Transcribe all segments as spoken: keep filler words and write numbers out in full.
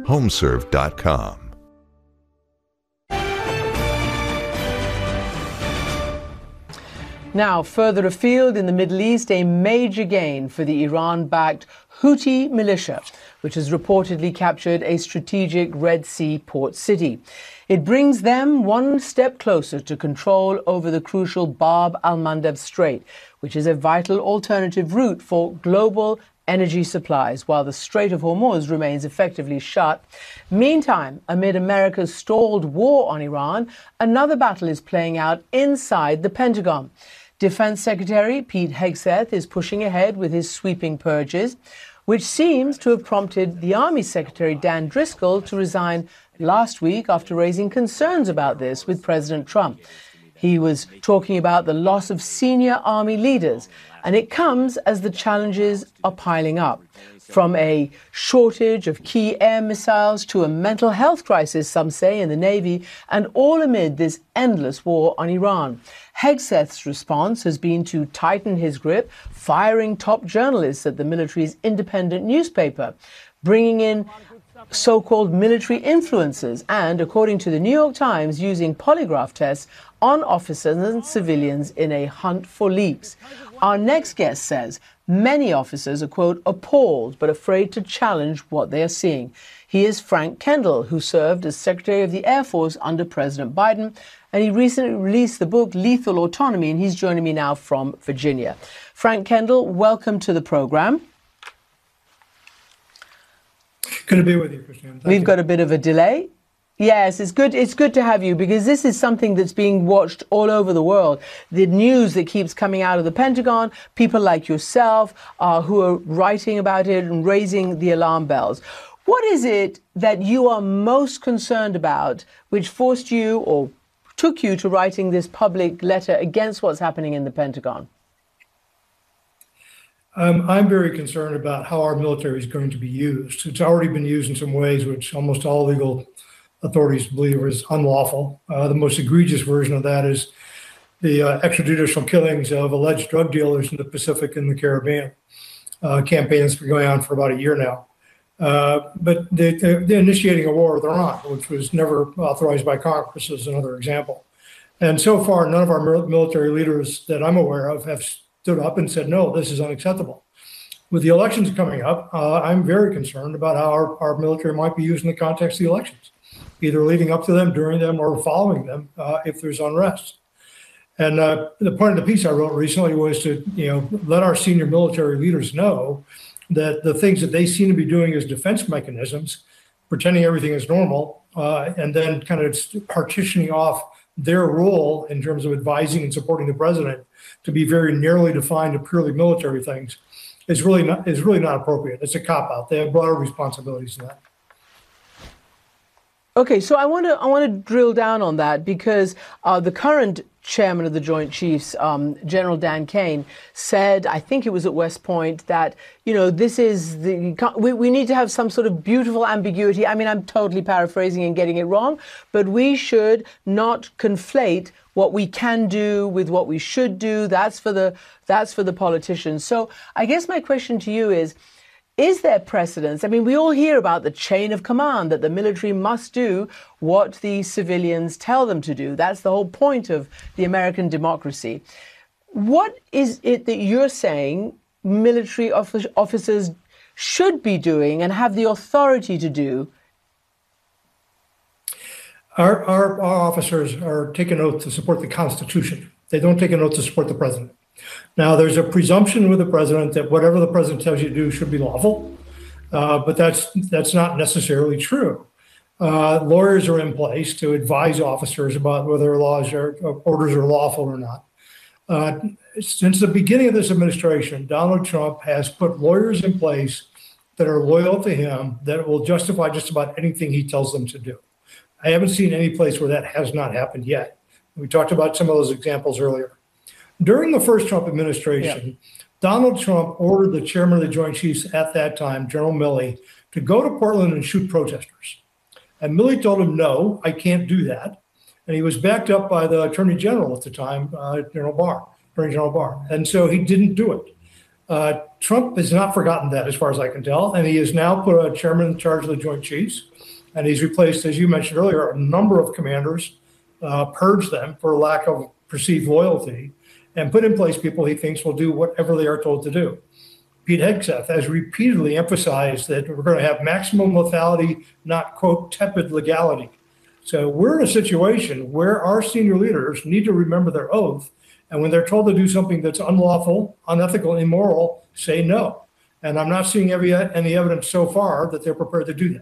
homeserve dot com. Now, further afield in the Middle East, a major gain for the Iran-backed Houthi militia, which has reportedly captured a strategic Red Sea port city. It brings them one step closer to control over the crucial Bab al-Mandeb Strait, which is a vital alternative route for global energy supplies, while the Strait of Hormuz remains effectively shut. Meantime, amid America's stalled war on Iran, another battle is playing out inside the Pentagon. Defense Secretary Pete Hegseth is pushing ahead with his sweeping purges, which seems to have prompted the Army Secretary Dan Driscoll to resign last week after raising concerns about this with President Trump. He was talking about the loss of senior Army leaders, and it comes as the challenges are piling up. From a shortage of key air missiles to a mental health crisis, some say, in the Navy, and all amid this endless war on Iran. Hegseth's response has been to tighten his grip, firing top journalists at the military's independent newspaper, bringing in so-called military influencers, and, according to the New York Times, using polygraph tests on officers and civilians in a hunt for leaks. Our next guest says many officers are, quote, appalled but afraid to challenge what they are seeing. He is Frank Kendall, who served as Secretary of the Air Force under President Biden, and he recently released the book Lethal Autonomy, and he's joining me now from Virginia. Frank Kendall, welcome to the program. Good to be with you, Christiane. Thank We've you. got a bit of a delay. Yes, it's good. It's good to have you, because this is something that's being watched all over the world. The news that keeps coming out of the Pentagon, people like yourself uh, who are writing about it and raising the alarm bells. What is it that you are most concerned about, which forced you or took you to writing this public letter against what's happening in the Pentagon? Um, I'm very concerned about how our military is going to be used. It's already been used in some ways which almost all legal authorities believe is unlawful. Uh, the most egregious version of that is the uh, extrajudicial killings of alleged drug dealers in the Pacific and the Caribbean. Uh, campaign that's been going on for about a year now. Uh, but they, they're, they're initiating a war with Iran, which was never authorized by Congress, as another example. And so far, none of our military leaders that I'm aware of have stood up and said, no, this is unacceptable. With the elections coming up, uh, I'm very concerned about how our, our military might be used in the context of the elections, either leading up to them, during them, or following them uh, if there's unrest. And uh, the point of the piece I wrote recently was to, you know, let our senior military leaders know that the things that they seem to be doing as defense mechanisms, pretending everything is normal, uh, and then kind of partitioning off their role in terms of advising and supporting the president to be very narrowly defined to purely military things, is really not is really not appropriate. It's a cop-out. They have broader responsibilities than that. Okay, so I want to I want to drill down on that, because uh, the current chairman of the Joint Chiefs, um, General Dan Kane, said, I think it was at West Point, that, you know, this is the we, we need to have some sort of beautiful ambiguity. I mean, I'm totally paraphrasing and getting it wrong, but we should not conflate what we can do with what we should do. That's for the that's for the politicians. So I guess my question to you is, is there precedence? I mean, we all hear about the chain of command, that the military must do what the civilians tell them to do. That's the whole point of the American democracy. What is it that you're saying military officers should be doing and have the authority to do? Our, our, our officers are taking an oath to support the Constitution. They don't take an oath to support the president. Now, there's a presumption with the president that whatever the president tells you to do should be lawful, uh, but that's that's not necessarily true. Uh, lawyers are in place to advise officers about whether laws or orders are lawful or not. Uh, since the beginning of this administration, Donald Trump has put lawyers in place that are loyal to him, that will justify just about anything he tells them to do. I haven't seen any place where that has not happened yet. We talked about some of those examples earlier. During the first Trump administration, yeah. Donald Trump ordered the chairman of the Joint Chiefs at that time, General Milley, to go to Portland and shoot protesters. And Milley told him, no, I can't do that. And he was backed up by the Attorney General at the time, uh, General Barr, Attorney General Barr. And so he didn't do it. Uh, Trump has not forgotten that, as far as I can tell, and he has now put a chairman in charge of the Joint Chiefs, and he's replaced, as you mentioned earlier, a number of commanders, uh, purged them for lack of perceived loyalty, and put in place people he thinks will do whatever they are told to do. Pete Hegseth has repeatedly emphasized that we're going to have maximum lethality, not, quote, tepid legality. So we're in a situation where our senior leaders need to remember their oath, and when they're told to do something that's unlawful, unethical, immoral, say no. And I'm not seeing every, any evidence so far that they're prepared to do that.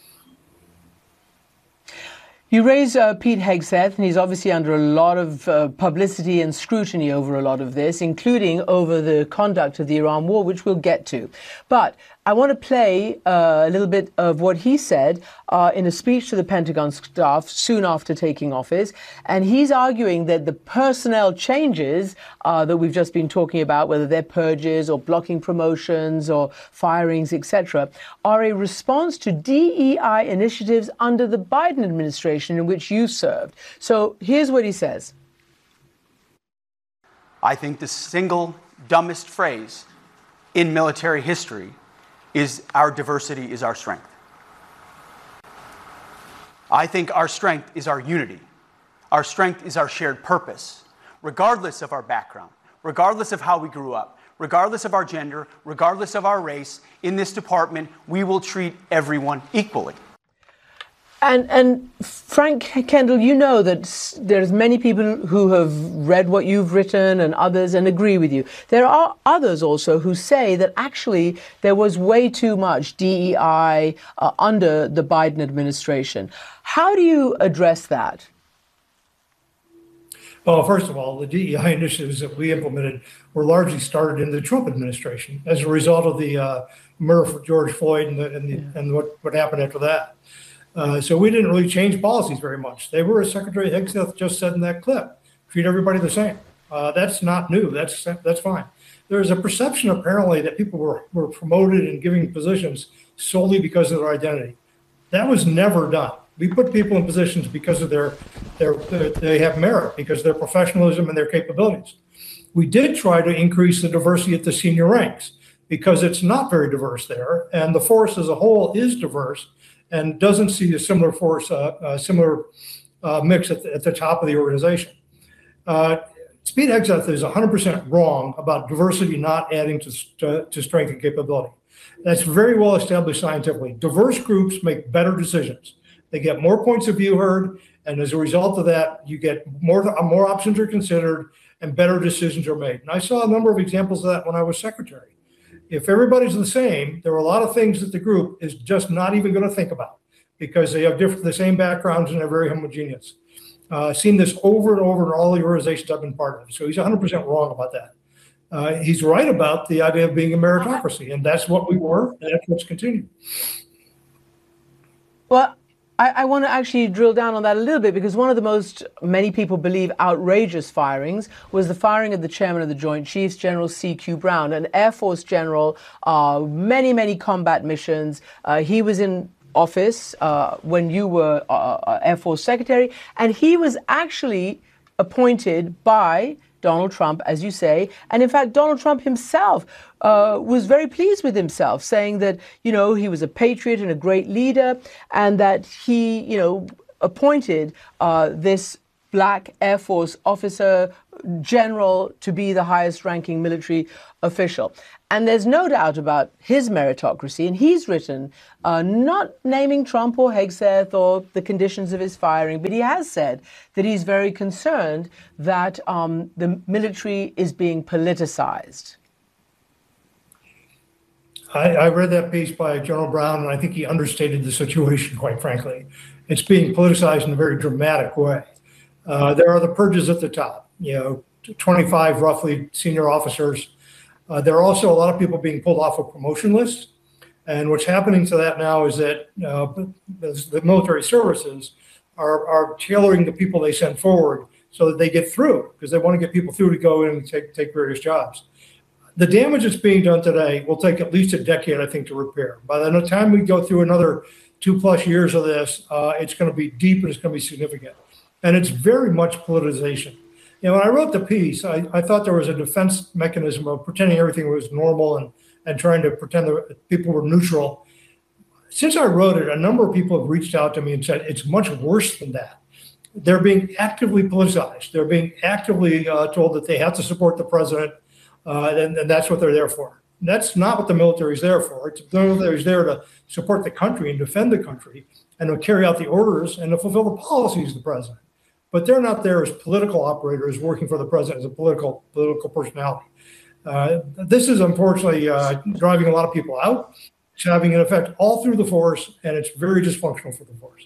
You raise uh, Pete Hegseth, and he's obviously under a lot of uh, publicity and scrutiny over a lot of this, including over the conduct of the Iran war, which we'll get to. But I want to play uh, a little bit of what he said uh, in a speech to the Pentagon staff soon after taking office. And he's arguing that the personnel changes uh, that we've just been talking about, whether they're purges or blocking promotions or firings, et cetera, are a response to D E I initiatives under the Biden administration in which you served. So here's what he says. I think the single dumbest phrase in military history is our diversity is our strength. I think our strength is our unity. Our strength is our shared purpose, regardless of our background, regardless of how we grew up, regardless of our gender, regardless of our race. In this department, we will treat everyone equally. And, and Frank Kendall, you know that there's many people who have read what you've written and others and agree with you. There are others also who say that actually there was way too much D E I uh, under the Biden administration. How do you address that? Well, first of all, the D E I initiatives that we implemented were largely started in the Trump administration as a result of the uh, murder of George Floyd and, the, and, the, yeah. and what, what happened after that. Uh, so we didn't really change policies very much. They were, as Secretary Hegseth just said in that clip, treat everybody the same. Uh, that's not new. That's that's fine. There's a perception apparently that people were, were promoted and giving positions solely because of their identity. That was never done. We put people in positions because of their, their, their they have merit, because of their professionalism and their capabilities. We did try to increase the diversity at the senior ranks because it's not very diverse there, and the force as a whole is diverse and doesn't see a similar force, uh, a similar uh, mix at the, at the top of the organization. Uh, Pete Hegseth is one hundred percent wrong about diversity not adding to, to, to strength and capability. That's very well established scientifically. Diverse groups make better decisions. They get more points of view heard, and as a result of that, you get more, more options are considered and better decisions are made. And I saw a number of examples of that when I was secretary. If everybody's the same, there are a lot of things that the group is just not even going to think about because they have different, the same backgrounds and they're very homogeneous. Uh, I've seen this over and over in all the organizations I've been part of. So he's one hundred percent wrong about that. Uh, he's right about the idea of being a meritocracy, and that's what we were, and that's what's continued. Well, I, I want to actually drill down on that a little bit, because one of the most, many people believe, outrageous firings was the firing of the chairman of the Joint Chiefs, General C Q Brown, an Air Force general, uh, many, many combat missions. Uh, he was in office uh, when you were uh, Air Force Secretary, and he was actually appointed by Donald Trump, as you say. And in fact, Donald Trump himself uh, was very pleased with himself, saying that, you know, he was a patriot and a great leader, and that he, you know, appointed uh, this black Air Force officer general to be the highest ranking military official. And there's no doubt about his meritocracy. And he's written, uh, not naming Trump or Hegseth or the conditions of his firing, but he has said that he's very concerned that um, the military is being politicized. I, I read that piece by General Brown, and I think he understated the situation, quite frankly. It's being politicized in a very dramatic way. Uh, there are the purges at the top, you know, twenty-five roughly senior officers. Uh, there are also a lot of people being pulled off of promotion lists. And what's happening to that now is that uh, the military services are, are tailoring the people they send forward so that they get through, because they want to get people through to go in and take, take various jobs. The damage that's being done today will take at least a decade, I think, to repair. By the time we go through another two plus years of this, uh, it's going to be deep and it's going to be significant. And it's very much politicization. You know, when I wrote the piece, I, I thought there was a defense mechanism of pretending everything was normal and and trying to pretend that people were neutral. Since I wrote it, a number of people have reached out to me and said it's much worse than that. They're being actively politicized. They're being actively uh, told that they have to support the president, uh, and, and that's what they're there for. That's not what the military is there for. It's, the military is there to support the country and defend the country and to carry out the orders and to fulfill the policies of the president. But they're not there as political operators working for the president as a political political personality. Uh, this is unfortunately uh, driving a lot of people out. It's having an effect all through the force, and it's very dysfunctional for the force.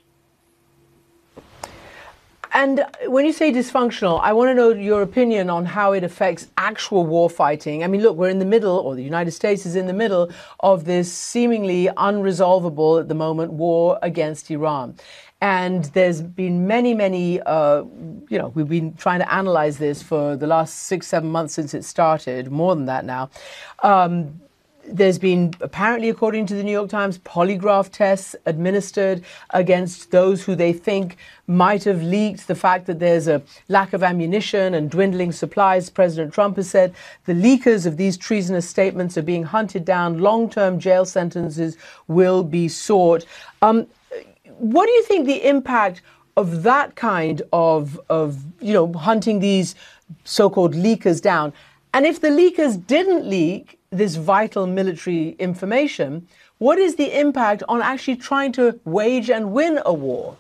And when you say dysfunctional, I want to know your opinion on how it affects actual war fighting. I mean, look, we're in the middle, or the United States is in the middle of this seemingly unresolvable at the moment war against Iran. And there's been many, many, uh, you know, we've been trying to analyze this for the last six, seven months since it started, more than that now. Um, There's been, apparently, according to the New York Times, polygraph tests administered against those who they think might have leaked the fact that there's a lack of ammunition and dwindling supplies. President Trump has said the leakers of these treasonous statements are being hunted down. Long-term jail sentences will be sought. Um, what do you think the impact of that kind of, of, you know, hunting these so-called leakers down? And if the leakers didn't leak this vital military information, what is the impact on actually trying to wage and win a war?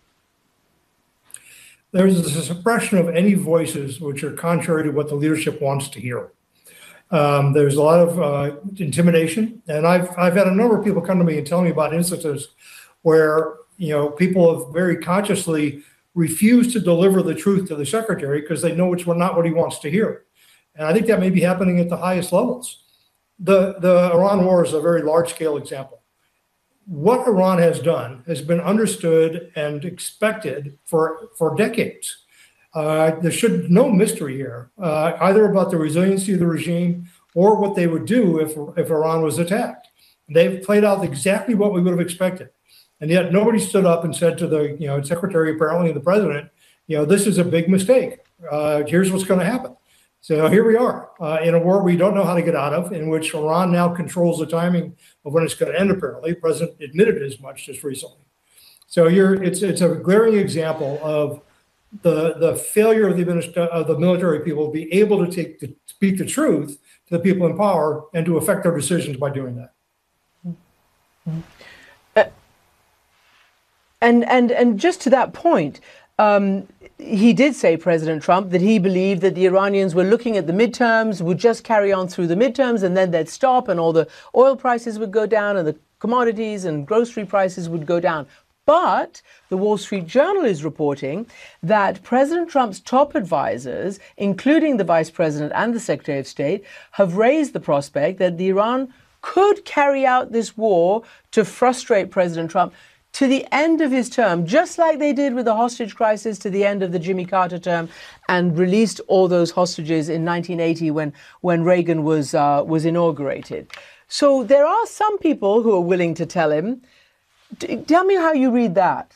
There's a suppression of any voices which are contrary to what the leadership wants to hear. Um, there's a lot of uh, intimidation, and I've I've had a number of people come to me and tell me about instances where, you know, people have very consciously refused to deliver the truth to the secretary because they know it's not what he wants to hear. And I think that may be happening at the highest levels. The, the Iran war is a very large-scale example. What Iran has done has been understood and expected for, for decades. Uh, there should no mystery here, uh, either about the resiliency of the regime or what they would do if, if Iran was attacked. They've played out exactly what we would have expected. And yet nobody stood up and said to the you know, secretary, apparently the president, you know, this is a big mistake. Uh, here's what's going to happen. So here we are uh, in a war we don't know how to get out of, in which Iran now controls the timing of when it's going to end, apparently. The president admitted as much just recently. So you're, it's it's a glaring example of the the failure of the administ- of the military people to be able to take to speak the truth to the people in power and to affect their decisions by doing that. Mm-hmm. Uh, and and and just to that point, um, he did say, President Trump, that he believed that the Iranians were looking at the midterms, would just carry on through the midterms, and then they'd stop, and all the oil prices would go down, and the commodities and grocery prices would go down. But the Wall Street Journal is reporting that President Trump's top advisors, including the Vice President and the Secretary of State, have raised the prospect that the Iran could carry out this war to frustrate President Trump to the end of his term, just like they did with the hostage crisis to the end of the Jimmy Carter term, and released all those hostages in nineteen eighty when, when Reagan was, uh, was inaugurated. So there are some people who are willing to tell him. D- tell me how you read that.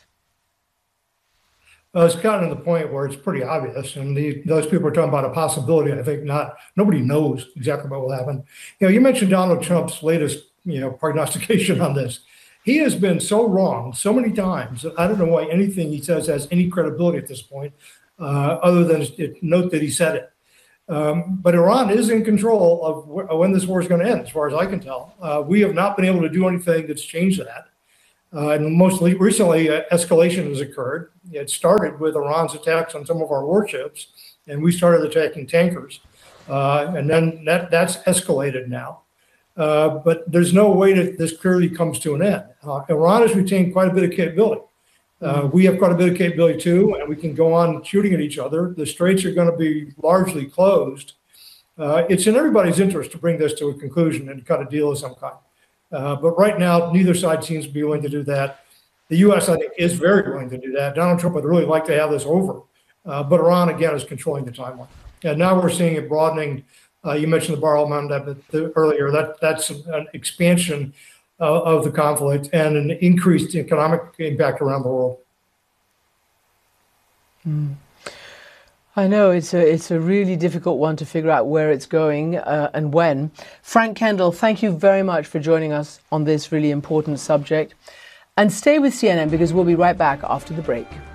Well, it's gotten to the point where it's pretty obvious, and the, those people are talking about a possibility. I think not. Nobody knows exactly what will happen. You know, you mentioned Donald Trump's latest, you know, prognostication on this. He has been so wrong so many times that I don't know why anything he says has any credibility at this point, uh, other than to note that he said it. Um, but Iran is in control of w- when this war is going to end, as far as I can tell. Uh, we have not been able to do anything that's changed that. Uh, and most recently, uh, escalation has occurred. It started with Iran's attacks on some of our warships, and we started attacking tankers. Uh, and then that, that's escalated now. Uh, but there's no way that this clearly comes to an end. Uh, Iran has retained quite a bit of capability. Uh, we have quite a bit of capability too, and we can go on shooting at each other. The straits are going to be largely closed. Uh, it's in everybody's interest to bring this to a conclusion and cut a deal of some kind. Uh, but right now, neither side seems to be willing to do that. The U S, I think, is very willing to do that. Donald Trump would really like to have this over. Uh, but Iran, again, is controlling the timeline. And now we're seeing it broadening. Uh, you mentioned the Bar al Mandab earlier. That That's an expansion uh, of the conflict and an increased economic impact around the world. Mm. I know it's a it's a really difficult one to figure out where it's going uh, and when. Frank Kendall, thank you very much for joining us on this really important subject. And stay with C N N because we'll be right back after the break.